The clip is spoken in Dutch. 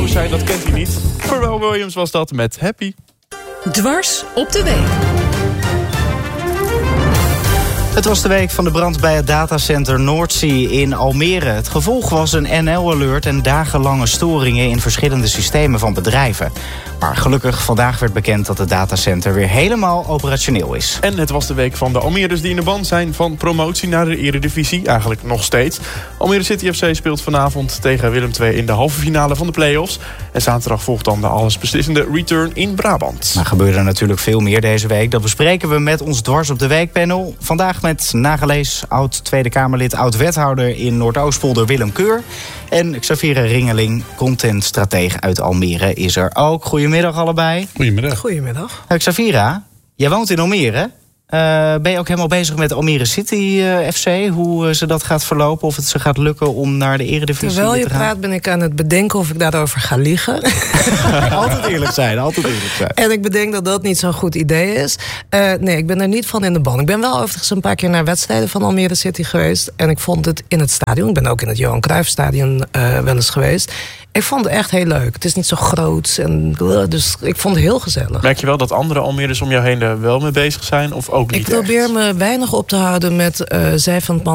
boos zijn, dat kent hij niet. Pharrell Williams was dat met Happy. Dwars op de week. Het was de week van de brand bij het datacenter Noordzee in Almere. Het gevolg was een NL-alert en dagenlange storingen in verschillende systemen van bedrijven. Maar gelukkig vandaag werd bekend dat het datacenter weer helemaal operationeel is. En het was de week van de Almeerders die in de band zijn van promotie naar de Eredivisie. Eigenlijk nog steeds. Almere City FC speelt vanavond tegen Willem II in de halve finale van de play-offs. En zaterdag volgt dan de allesbeslissende return in Brabant. Er gebeurde natuurlijk veel meer deze week. Dat bespreken we met ons Dwars op de Week panel. Vandaag met nagelees oud Tweede Kamerlid, oud-wethouder in Noordoostpolder Willem Keur. En Xaviera Ringeling, contentstratege uit Almere, is er ook. Goedemiddag allebei. Goedemiddag. Goedemiddag. Xaviera, jij woont in Almere. Ben je ook helemaal bezig met Almere City FC? Hoe ze dat gaat verlopen? Of het ze gaat lukken om naar de Eredivisie te gaan? Terwijl je praat ben ik aan het bedenken of ik daarover ga liegen. Altijd eerlijk zijn, altijd eerlijk zijn. En ik bedenk dat dat niet zo'n goed idee is. Nee, ik ben er niet van in de ban. Ik ben wel overigens een paar keer naar wedstrijden van Almere City geweest. En ik vond het in het stadion. Ik ben ook in het Johan Cruijff Stadion wel eens geweest. Ik vond het echt heel leuk. Het is niet zo groot. Dus ik vond het heel gezellig. Merk je wel dat andere Almeerders om jou heen er wel mee bezig zijn? Of ook niet? Ik probeer me weinig op te houden met zij van het